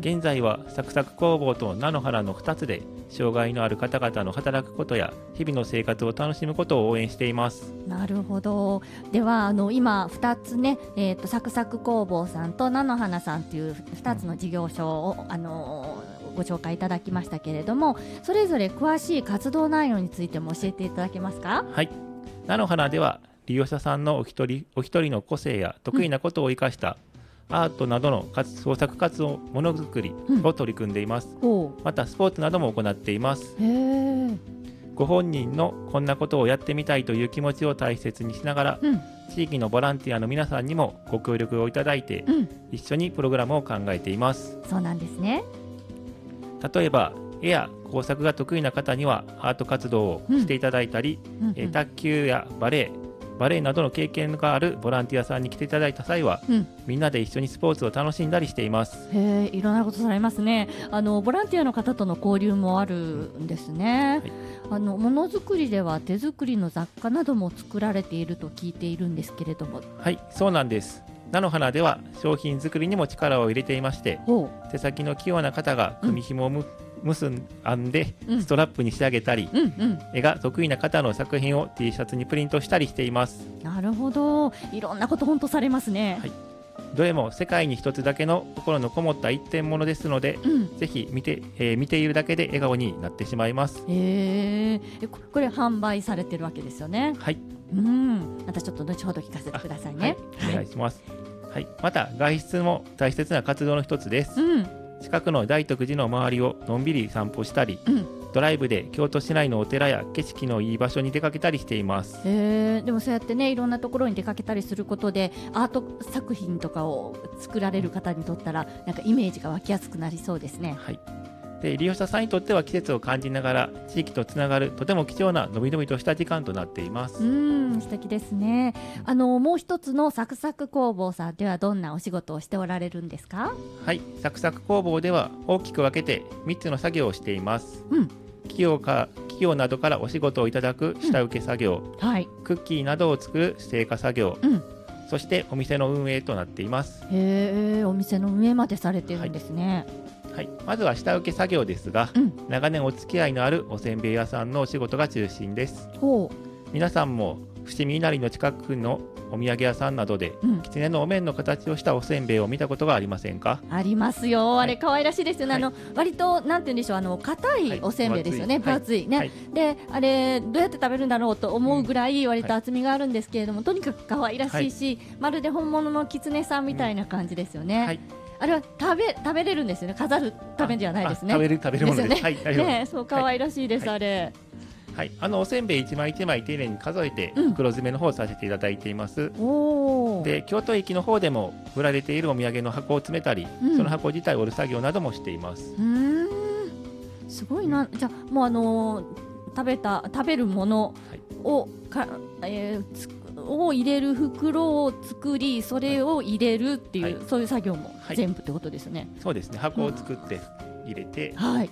現在はサクサク工房と菜の花の2つで障害のある方々の働くことや日々の生活を楽しむことを応援しています。 なるほど。では今2つね、サクサク工房さんと菜の花さんという2つの事業所を、ご紹介いただきましたけれども、それぞれ詳しい活動内容についても教えていただけますか？ はい、菜の花では利用者さんのお一人の個性や得意なことを生かしたアートなどの創作活動、ものづくりを取り組んでいます。またスポーツなども行っています。ご本人のこんなことをやってみたいという気持ちを大切にしながら、地域のボランティアの皆さんにもご協力をいただいて、一緒にプログラムを考えています。 そうなんですね。 例えば絵や工作が得意な方にはアート活動をしていただいたり、卓球やバレエなどの経験があるボランティアさんに来ていただいた際は、みんなで一緒にスポーツを楽しんだりしています。 いろんなことされますね。ボランティアの方との交流もあるんですね。ものづくりでは手作りの雑貨なども作られていると聞いているんですけれども。 はい、そうなんです。菜の花では商品作りにも力を入れていまして、手先の器用な方が組紐を結んでストラップに仕上げたり、絵が得意な方の作品を T シャツにプリントしたりしています。 なるほど、いろんなこと本当されますね。 どれも世界に一つだけの心のこもった一点物ですので、ぜひ見ているだけで笑顔になってしまいます。 これ販売されてるわけですよね。 はい。 またちょっと後ほど聞かせてくださいね。 お願いします。また外出も大切な活動の一つです。近くの大徳寺の周りをのんびり散歩したり、ドライブで京都市内のお寺や景色のいい場所に出かけたりしています。 でもそうやってね、いろんなところに出かけたりすることでアート作品とかを作られる方にとったらなんかイメージが湧きやすくなりそうですね。 で利用者さんにとっては季節を感じながら地域とつながるとても貴重なのびのびとした時間となっています。 素敵ですね。もう一つのサクサク工房さんではどんなお仕事をしておられるんですか？ はい、サクサク工房では大きく分けて3つの作業をしています。企業などからお仕事をいただく下請け作業、クッキーなどを作る製菓作業、そしてお店の運営となっています。 お店の運営までされているんですね。 まずは下請け作業ですが、長年お付き合いのあるおせんべい屋さんのお仕事が中心です。皆さんも伏見稲荷の近くのお土産屋さんなどで、狐のお面の形をしたおせんべいを見たことがありませんか？ ありますよ。あれ可愛らしいですよね。割となんて言うんでしょう、硬いおせんべいですよね。分厚いね。であれどうやって食べるんだろうと思うぐらい割と厚みがあるんですけれども、とにかく可愛らしいし、まるで本物の狐さんみたいな感じですよね。あれは食べれるんですよね。飾るためじゃないですね。 食べるものですね。 そう可愛らしいです、あれ。 おせんべい一枚一枚丁寧に数えて袋詰めの方をさせていただいています。で京都駅の方でも売られているお土産の箱を詰めたり、その箱自体を折る作業などもしています。 すごいな。じゃあもう食べるものをを入れる袋を作り、それを入れるっていう、そういう作業も全部ってことですね。 そうですね。箱を作って入れて、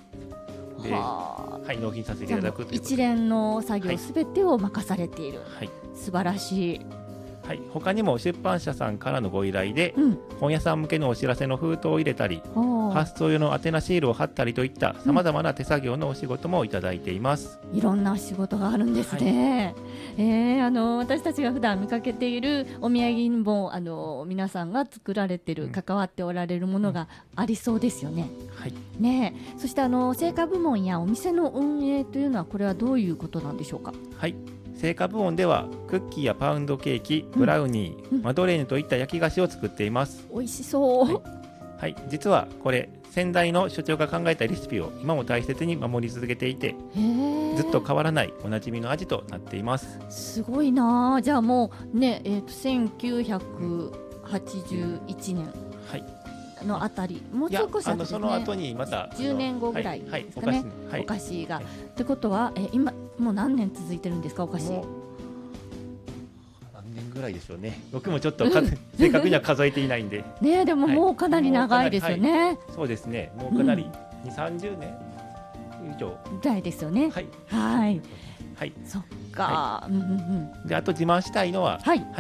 納品させていただくということで、 一連の作業すべてを任されている。素晴らしい。 他にも出版社さんからのご依頼で、本屋さん向けのお知らせの封筒を入れたり、発送用の宛名シールを貼ったりといったさまざまな手作業のお仕事もいただいています。 いろんなお仕事があるんですね。私たちが普段見かけているお土産にも皆さんが作られている、関わっておられるものがありそうですよね。そして青果部門やお店の運営というのはこれはどういうことなんでしょうか？ 青果部門ではクッキーやパウンドケーキ、ブラウニー、マドレーヌといった焼き菓子を作っています。 美味しそう。 実はこれ先代の所長が考えたレシピを今も大切に守り続けていて、ずっと変わらないおなじみの味となっています。 すごいな。じゃあもうね、1981年のあたり、もう少し後ですね。 その後にまた 10年後ぐらいですかね。お菓子がってことは今もう何年続いてるんですか？お菓子何年ぐらいでしょうね。僕もちょっと正確には数えていないんででももうかなり長いですよね。 そうですね。もうかなり2、30年以上ぐらいですよね。そっか。 であと自慢したいのは、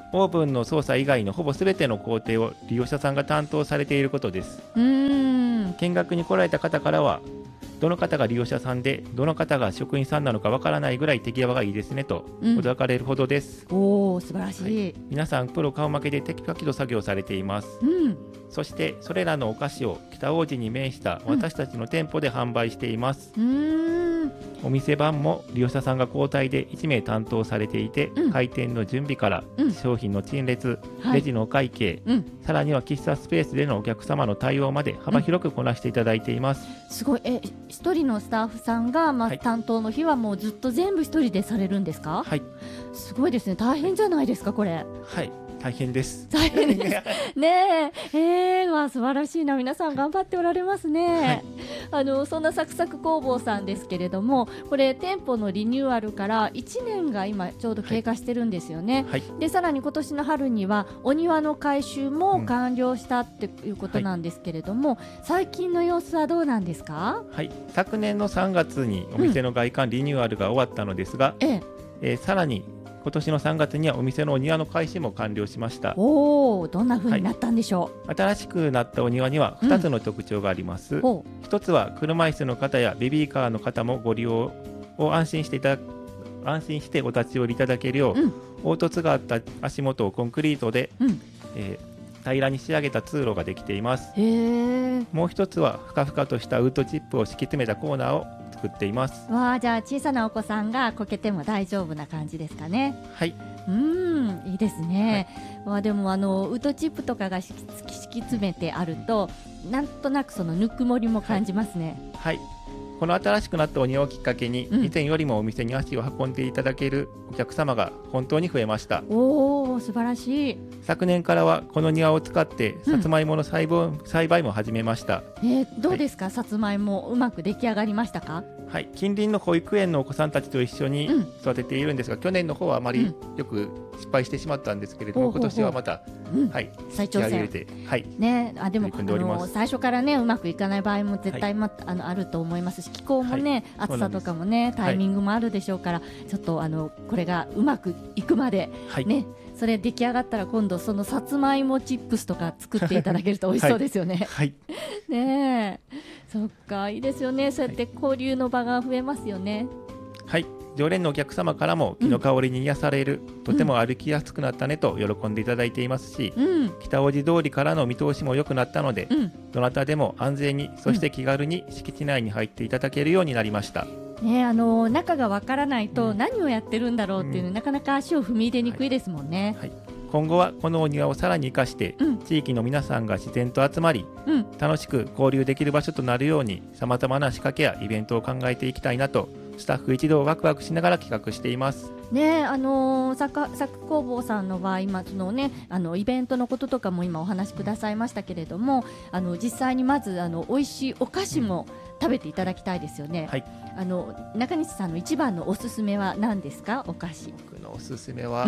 オーブンの操作以外のほぼ全ての工程を利用者さんが担当されていることです。見学に来られた方からは、どの方が利用者さんでどの方が職員さんなのかわからないぐらい手際がいいですねと驚かれるほどです。 おー、素晴らしい、 はい、皆さんプロ顔負けでテキパキと作業されています。そしてそれらのお菓子を北大路に面した私たちの店舗で販売しています。お店番も利用者さんが交代で1名担当されていて、開店の準備から商品の陳列、レジのお会計、さらには喫茶スペースでのお客様の対応まで幅広くこなしていただいています。 すごい。一人のスタッフさんが、担当の日はもうずっと全部一人でされるんですか？ はい。 すごいですね。大変じゃないですかこれ。 はい、大変です。 大変ですねえ。素晴らしいな。皆さん頑張っておられますね。そんなサクサク工房さんですけれども、これ店舗のリニューアルから1年が今ちょうど経過してるんですよね。でさらに今年の春にはお庭の改修も完了したっていうことなんですけれども、最近の様子はどうなんですか？はい、 昨年の3月にお店の外観リニューアルが終わったのですが、さらに今年の3月にはお店のお庭の改修も完了しました。 どんな風になったんでしょう？ 新しくなったお庭には2つの特徴があります。一つは車椅子の方やベビーカーの方もご利用を安心してお立ち寄りいただけるよう、凹凸があった足元をコンクリートで、平らに仕上げた通路ができています。もう一つはふかふかとしたウッドチップを敷き詰めたコーナーを作っています。 じゃあ小さなお子さんがこけても大丈夫な感じですかね。 はい。 いいですね。でもウッドチップとかが敷き詰めてあると、なんとなくそのぬくもりも感じますね。 はい。この新しくなったお庭をきっかけに、以前よりもお店に足を運んでいただけるお客様が本当に増えました。 素晴らしい。 昨年からはこの庭を使ってさつまいもの栽培も始めました。 どうですか？さつまいもうまく出来上がりましたか？ はい、近隣の保育園のお子さんたちと一緒に育てているんですが、去年の方はあまりよく失敗してしまったんですけれども、今年はまた、 再挑戦でも最初からねうまくいかない場合も絶対あると思いますし、気候もね、暑さとかもねタイミングもあるでしょうから、ちょっとこれがうまくいくまでね、それ出来上がったら今度そのさつまいもチップスとか作っていただけると美味しそうですよね。ねえ、そっか、いいですよね。そうやって交流の場が増えますよね。 はい、常連のお客様からも木の香りに癒される、とても歩きやすくなったねと喜んでいただいていますし、北大路通りからの見通しも良くなったので、どなたでも安全に、そして気軽に敷地内に入っていただけるようになりました。 中がわからないと何をやってるんだろうっていうの、なかなか足を踏み入れにくいですもんね。 今後はこのお庭をさらに生かして、地域の皆さんが自然と集まり、楽しく交流できる場所となるように、さまざまな仕掛けやイベントを考えていきたいなと、スタッフ一同ワクワクしながら企画しています。 サク工房さんの場合、イベントのこととかも今お話しくださいましたけれども、実際にまず美味しいお菓子も食べていただきたいですよね。中西さんの一番のおすすめは何ですか？お菓子。 僕のおすすめは、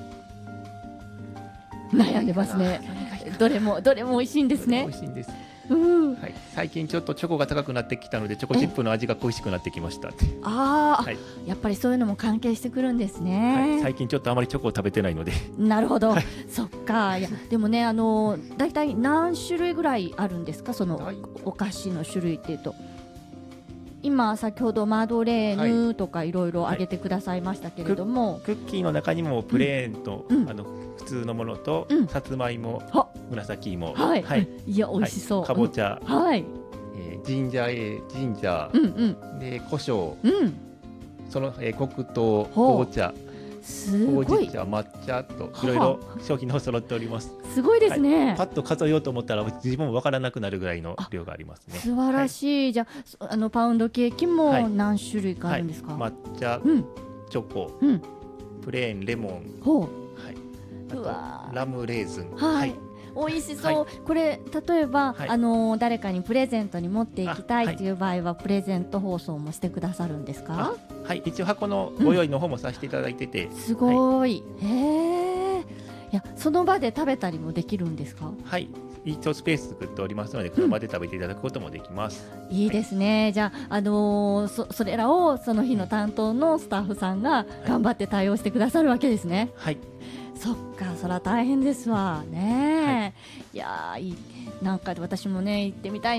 悩んでますね。どれも美味しいんですね。 美味しいんです。最近ちょっとチョコが高くなってきたので、チョコチップの味が恋しくなってきました。 やっぱりそういうのも関係してくるんですね。 最近ちょっとあまりチョコを食べてないので。 なるほど、そっか。でもね、だいたい何種類ぐらいあるんですか？そのお菓子の種類っていうと。今先ほどマドレーヌとかいろいろ挙げてくださいましたけれども、 クッキーの中にもプレーンと、普通のものと、さつまいも、紫芋、 いや美味しそう、 かぼちゃ、ジンジャー、で胡椒、その黒糖、紅茶、ほうじ茶、抹茶といろいろ商品の揃っております。 すごいですね。 パッと数えようと思ったら自分も分からなくなるぐらいの量がありますね。 素晴らしい。じゃあパウンドケーキも何種類かあるんですか？ 抹茶、チョコ、プレーン、レモン、あとラムレーズン。 美味しそう。これ例えば、誰かにプレゼントに持っていきたいという場合は、プレゼント包装もしてくださるんですか？ 一応箱のご用意の方もさせていただいてて、 すごい。いや、その場で食べたりもできるんですか？ 一応スペース作っておりますので、車で食べていただくこともできます。 いいですね。じゃあ、それらをその日の担当のスタッフさんが頑張って対応してくださるわけですね。 そっか、そら大変ですわね、いやいい、なんか私もね行ってみたい